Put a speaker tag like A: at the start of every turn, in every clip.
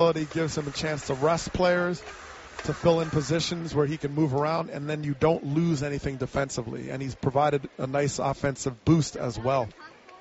A: ability gives him a chance to rest players, to fill in positions where he can move around, and then you don't lose anything defensively. And he's provided a nice offensive boost as well.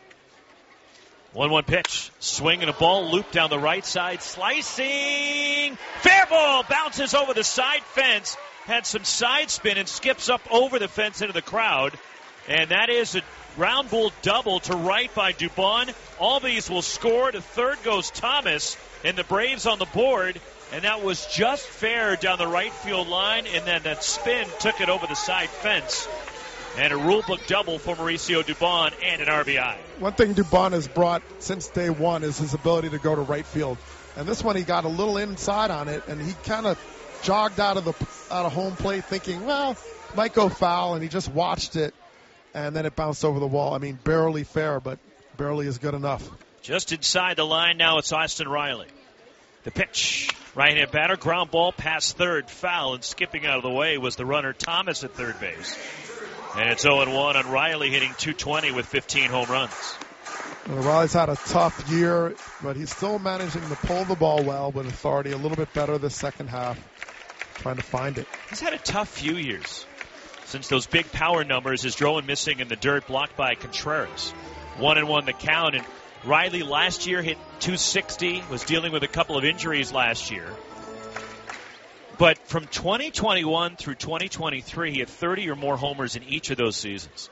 B: 1-1 pitch. Swing and a ball looped down the right side. Slicing. Fair ball. Bounces over the side fence. Had some side spin and skips up over the fence into the crowd. And that is a ground ball double to right by Dubon. Albies will score. To third goes Thomas. And the Braves on the board. And that was just fair down the right field line. And then that spin took it over the side fence. And a rulebook double for Mauricio Dubon and an RBI.
A: One thing Dubon has brought since day one is his ability to go to right field. And this one he got a little inside on it, and he kind of jogged out of home plate thinking, well, might go foul, and he just watched it, and then it bounced over the wall. I mean, barely fair, but barely is good enough.
B: Just inside the line now, it's Austin Riley. The pitch. Right-hand batter, ground ball past third, foul, and skipping out of the way was the runner Thomas at third base. And it's 0-1 on Riley, hitting .220 with 15 home runs.
A: Well, Riley's had a tough year, but he's still managing to pull the ball well with authority. A little bit better this second half, trying to find it.
B: He's had a tough few years since those big power numbers. Is Drowan missing in the dirt, blocked by Contreras. 1-1 the count, and Riley last year hit .260, was dealing with a couple of injuries last year. But from 2021 through 2023, he had 30 or more homers in each of those seasons.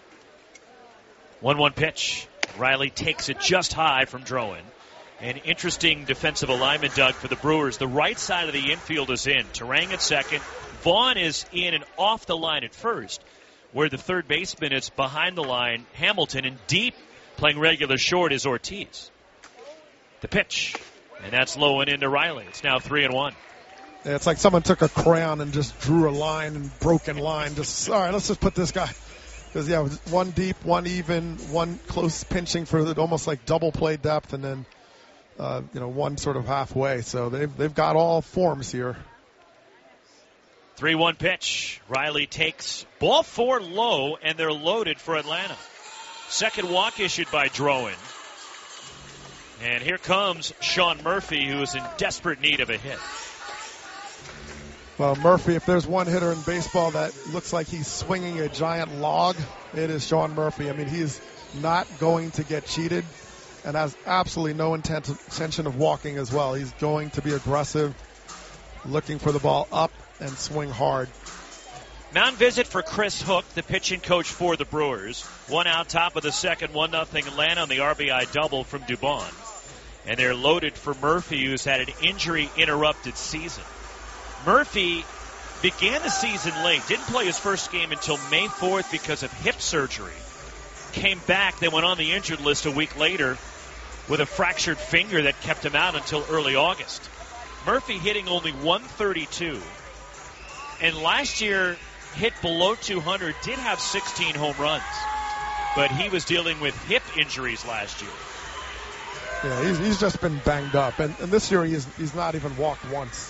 B: 1-1 pitch. Riley takes it just high from Drowan. An interesting defensive alignment, Doug, for the Brewers. The right side of the infield is in. Turang at second. Vaughn is in and off the line at first, where the third baseman is behind the line, Hamilton, and deep, playing regular short, is Ortiz. The pitch. And that's low and into Riley. It's now 3-1.
A: It's like someone took a crayon and just drew a line and broken line. Just, all right, let's just put this guy. Because, yeah, one deep, one even, one close pinching for almost like double play depth, and then, one sort of halfway. So they've got all forms here.
B: 3-1 pitch. Riley takes ball 4 low, and they're loaded for Atlanta. Second walk issued by Drowan. And here comes Sean Murphy, who is in desperate need of a hit.
A: Well, Murphy, if there's one hitter in baseball that looks like he's swinging a giant log, it is Sean Murphy. I mean, he's not going to get cheated and has absolutely no intention of walking as well. He's going to be aggressive, looking for the ball up and swing hard.
B: Mound visit for Chris Hook, the pitching coach for the Brewers. 1 out, top of the second, 1-0 Atlanta on the RBI double from Dubon. And they're loaded for Murphy, who's had an injury-interrupted season. Murphy began the season late, didn't play his first game until May 4th because of hip surgery. Came back, then went on the injured list a week later with a fractured finger that kept him out until early August. Murphy hitting only .132. And last year hit below 200, did have 16 home runs. But he was dealing with hip injuries last year.
A: Yeah, he's just been banged up. And this year he's not even walked once.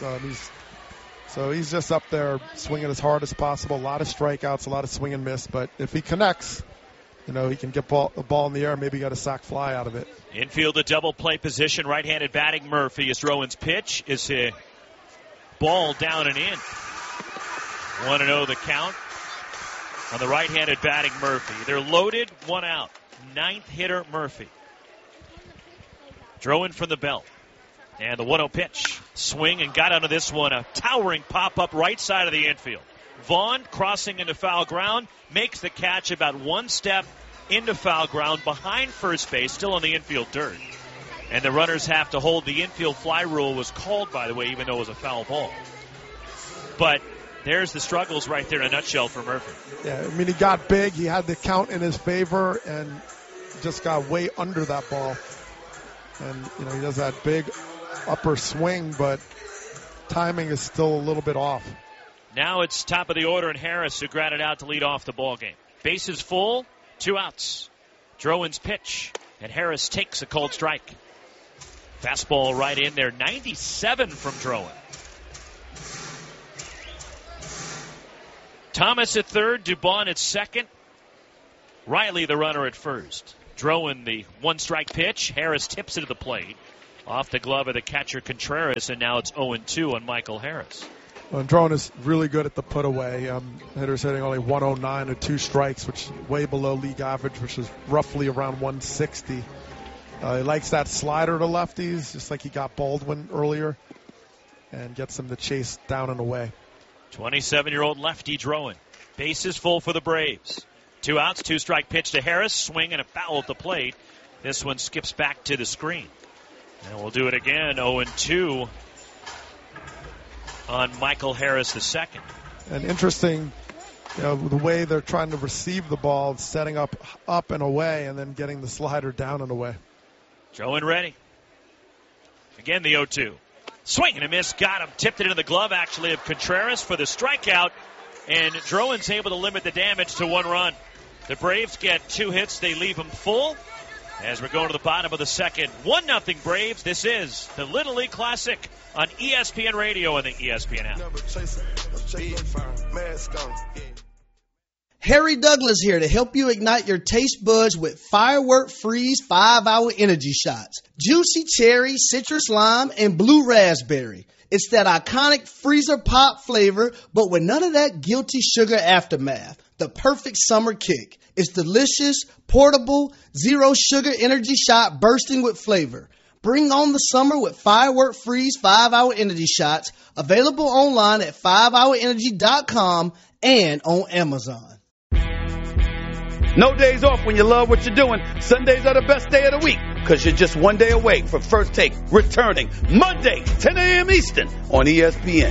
A: So he's just up there swinging as hard as possible. A lot of strikeouts, a lot of swing and miss. But if he connects, he can get the ball in the air, maybe get a sac fly out of it.
B: Infield, a double play position, right-handed batting Murphy. As Drowan's pitch is a ball down and in. 1-0 the count on the right-handed batting Murphy. They're loaded, 1 out. 9th hitter Murphy. Drowan from the belt. And the 1-0 pitch. Swing and got onto this one. A towering pop-up right side of the infield. Vaughn crossing into foul ground. Makes the catch about 1 step into foul ground behind first base. Still on the infield dirt. And the runners have to hold. The infield fly rule was called, by the way, even though it was a foul ball. But there's the struggles right there in a nutshell for Murphy.
A: Yeah, I mean, he got big. He had the count in his favor and just got way under that ball. And, he does that big upper swing, but timing is still a little bit off.
B: Now it's top of the order, and Harris who grounded out to lead off the ball game. Bases full, 2 outs. Drowan's pitch, and Harris takes a cold strike. Fastball right in there, 97 from Drowan. Thomas at third, Dubon at second. Riley the runner at first. Drowan the 1-strike pitch. Harris tips it to the plate. off the glove of the catcher Contreras, and now it's 0-2 on Michael Harris.
A: Well, Andron is really good at the put away. Hitters hitting only 109 with 2 strikes, which is way below league average, which is roughly around 160. He likes that slider to lefties, just like he got Baldwin earlier, and gets him to chase down and away.
B: 27-year-old lefty Drowan. Bases full for the Braves. 2 outs, 2-strike pitch to Harris. Swing and a foul at the plate. This one skips back to the screen. And we'll do it again, 0-2 on Michael Harris II.
A: And interesting, the way they're trying to receive the ball, setting up and away, and then getting the slider down and away.
B: Drowan ready. Again, the 0-2. Swing and a miss. Got him. Tipped it into the glove, actually, of Contreras for the strikeout. And Drowan's able to limit the damage to 1 run. The Braves get 2 hits. They leave them full. As we're going to the bottom of the second, 1-0 Braves. This is the Little League Classic on ESPN Radio and the ESPN app.
C: Harry Douglas here to help you ignite your taste buds with Firework Freeze 5-Hour Energy Shots. Juicy cherry, citrus lime, and blue raspberry. It's that iconic freezer pop flavor, but with none of that guilty sugar aftermath. The perfect summer kick. It's delicious, portable, zero sugar energy shot bursting with flavor. Bring on the summer with Firework Freeze 5-Hour Energy Shots. Available online at 5hourenergy.com and on Amazon.
D: No days off when you love what you're doing. Sundays are the best day of the week because you're just 1 day away from First Take returning Monday, 10 a.m. Eastern on ESPN.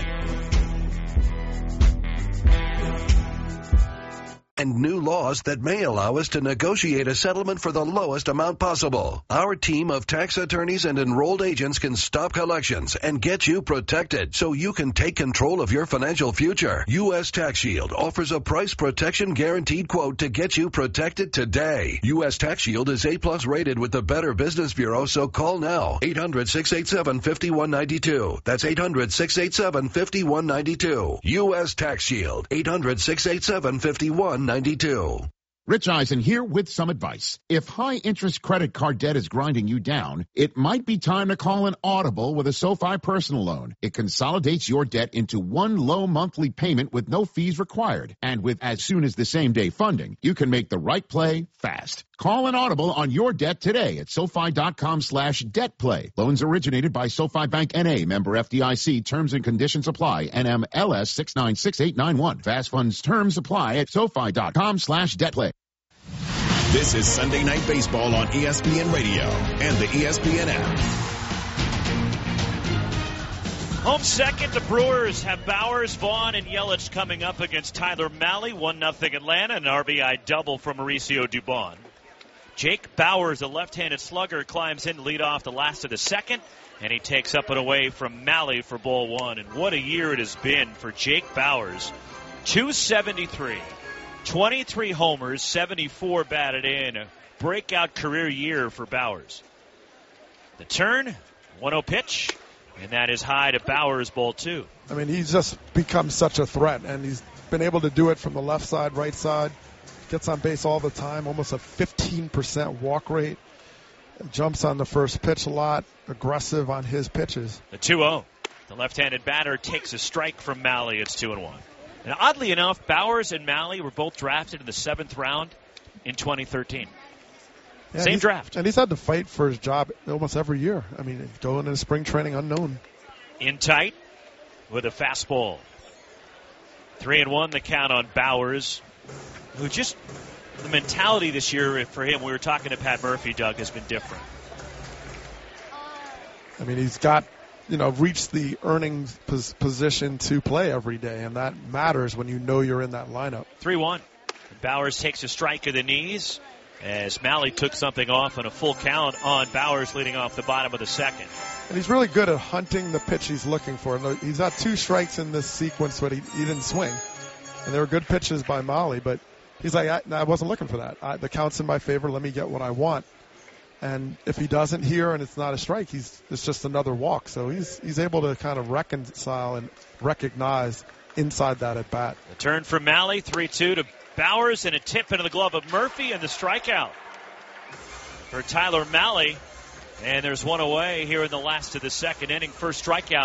E: And new laws that may allow us to negotiate a settlement for the lowest amount possible. Our team of tax attorneys and enrolled agents can stop collections and get you protected so you can take control of your financial future. U.S. Tax Shield offers a price protection guaranteed quote to get you protected today. U.S. Tax Shield is A+ rated with the Better Business Bureau, so call now. 800-687-5192. That's 800-687-5192. U.S. Tax Shield. 800-687-5192.
F: Rich Eisen here with some advice. If high-interest credit card debt is grinding you down, it might be time to call an Audible with a SoFi personal loan. It consolidates your debt into one low monthly payment with no fees required. And with as soon as the same-day funding, you can make the right play fast. Call an Audible on your debt today at SoFi.com/debtplay. Loans originated by SoFi Bank N.A. Member FDIC. Terms and conditions apply. NMLS 696891. Fast funds terms apply at SoFi.com/debtplay.
G: This is Sunday Night Baseball on ESPN Radio and the ESPN app.
B: Home second, the Brewers have Bowers, Vaughn, and Yelich coming up against Tyler Mahle. 1-0 Atlanta, an RBI double from Mauricio Dubon. Jake Bowers, a left-handed slugger, climbs in to lead off the last of the second, and he takes up and away from Mahle for ball 1. And what a year it has been for Jake Bowers. 273, 23 homers, 74 batted in. A breakout career year for Bowers. The turn, 1-0 pitch, and that is high to Bowers, ball 2.
A: I mean, he's just become such a threat, and he's been able to do it from the left side, right side. Gets on base all the time, almost a 15% walk rate. Jumps on the first pitch a lot, aggressive on his pitches.
B: The 2-0. The left-handed batter takes a strike from Mahle. It's 2-1. And oddly enough, Bowers and Mahle were both drafted in the 7th round in 2013.
A: Yeah,
B: Same draft.
A: And he's had to fight for his job almost every year. I mean, going into spring training unknown.
B: In tight with a fastball. 3-1 the count on Bowers, who just, the mentality this year for him, we were talking to Pat Murphy, Doug, has been different.
A: I mean, he's got, reached the earnings position to play every day, and that matters when you know you're in that lineup.
B: 3-1. Bowers takes a strike of the knees as Mahle took something off on a full count on Bowers leading off the bottom of the second.
A: And he's really good at hunting the pitch he's looking for. He's got 2 strikes in this sequence, but he didn't swing. And they were good pitches by Mahle, but he's like, I wasn't looking for that. The count's in my favor. Let me get what I want. And if he doesn't hear and it's not a strike, it's just another walk. So he's able to kind of reconcile and recognize inside that at bat.
B: The turn from Mahle, 3-2 to Bowers, and a tip into the glove of Murphy, and the strikeout for Tyler Mahle. And there's one away here in the last of the second inning. First strikeout